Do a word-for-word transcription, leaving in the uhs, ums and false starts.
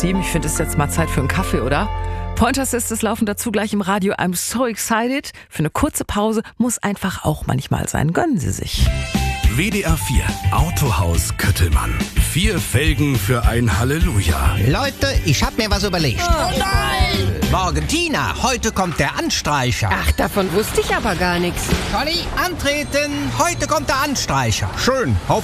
sieben. Ich finde, es ist jetzt mal Zeit für einen Kaffee, oder? Pointer Sisters laufen dazu gleich im Radio. I'm so excited. Für eine kurze Pause muss einfach auch manchmal sein. Gönnen Sie sich. W D R vier Autohaus Köttelmann. Vier Felgen für ein Halleluja. Leute, ich hab mir was überlegt. Oh nein! Morgen, Tina, heute kommt der Anstreicher. Ach, davon wusste ich aber gar nichts. Conny, antreten. Heute kommt der Anstreicher. Schön.